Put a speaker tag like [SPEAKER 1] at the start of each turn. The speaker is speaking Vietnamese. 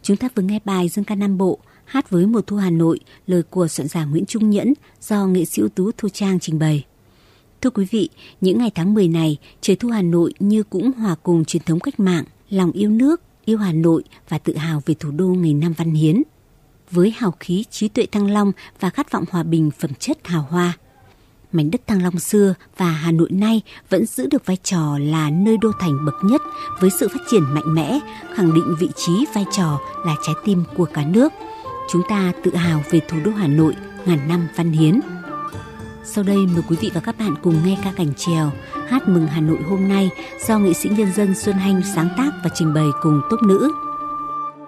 [SPEAKER 1] Chúng ta vừa nghe bài dân ca Nam Bộ hát với Mùa thu Hà Nội, lời của soạn giả Nguyễn Trung Nhẫn do nghệ sĩ ưu tú Thu Trang trình bày. Thưa quý vị, những ngày tháng 10 này, trời thu Hà Nội như cũng hòa cùng truyền thống cách mạng, lòng yêu nước, yêu Hà Nội và tự hào về thủ đô nghìn năm văn hiến. Với hào khí, trí tuệ Thăng Long và khát vọng hòa bình phẩm chất hào hoa, mảnh đất Thăng Long xưa và Hà Nội nay vẫn giữ được vai trò là nơi đô thành bậc nhất với sự phát triển mạnh mẽ, khẳng định vị trí vai trò là trái tim của cả nước. Chúng ta tự hào về thủ đô Hà Nội ngàn năm văn hiến. Sau đây mời quý vị và các bạn cùng nghe ca cảnh chèo hát mừng Hà Nội hôm nay do nghệ sĩ nhân dân Xuân Hanh sáng tác và trình bày cùng tốp nữ.